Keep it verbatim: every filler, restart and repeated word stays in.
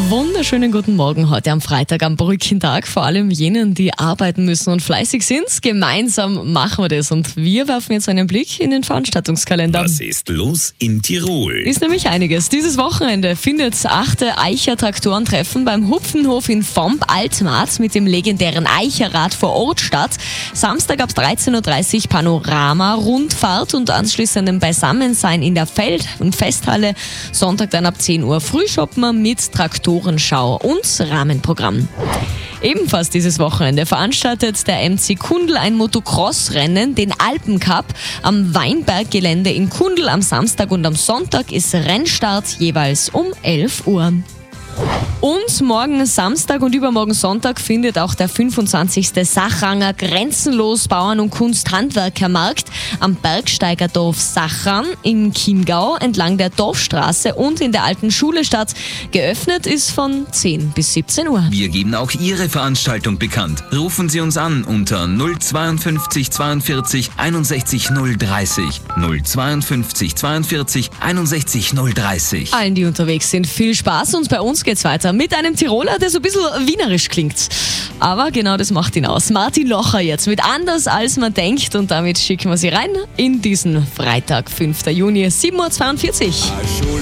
Wunderschönen guten Morgen heute am Freitag, am Brückentag. Vor allem jenen, die arbeiten müssen und fleißig sind. Gemeinsam machen wir das und wir werfen jetzt einen Blick in den Veranstaltungskalender. Was ist los in Tirol? Ist nämlich einiges. Dieses Wochenende findet achte Eicher Traktorentreffen beim Hupfenhof in Vomp Altmarz mit dem legendären Eicherrad vor Ort statt. Samstag ab dreizehn Uhr dreißig Panorama-Rundfahrt und anschließend Beisammensein in der Feld- und Festhalle. Sonntag dann ab zehn Uhr Frühschoppen mit Traktorenschau und Rahmenprogramm. Ebenfalls dieses Wochenende veranstaltet der M C Kundl ein Motocross-Rennen, den Alpencup, am Weinberggelände in Kundl. Am Samstag und am Sonntag ist Rennstart jeweils um elf Uhr. Und morgen Samstag und übermorgen Sonntag findet auch der fünfundzwanzigste Sachanger Grenzenlos Bauern- und Kunsthandwerkermarkt am Bergsteigerdorf Sachern im Chiemgau entlang der Dorfstraße und in der alten Schule statt. Geöffnet ist von zehn bis siebzehn Uhr. Wir geben auch Ihre Veranstaltung bekannt. Rufen Sie uns an unter null zweiundfünfzig zweiundvierzig einundsechzig null dreißig. null zweiundfünfzig zweiundvierzig einundsechzig null dreißig. Allen, die unterwegs sind, viel Spaß und bei uns geht's weiter mit einem Tiroler, der so ein bisschen wienerisch klingt. Aber genau das macht ihn aus. Martin Locher jetzt mit Anders als man denkt und damit schicken wir Sie rein in diesen Freitag, fünften Juni, sieben Uhr zweiundvierzig.